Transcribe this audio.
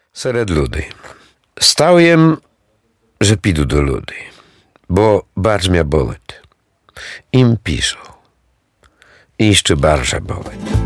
Серед людей. Став їм, że піду до людей, bo barż mnie boleć. Im piszą. I jeszcze barża boleć.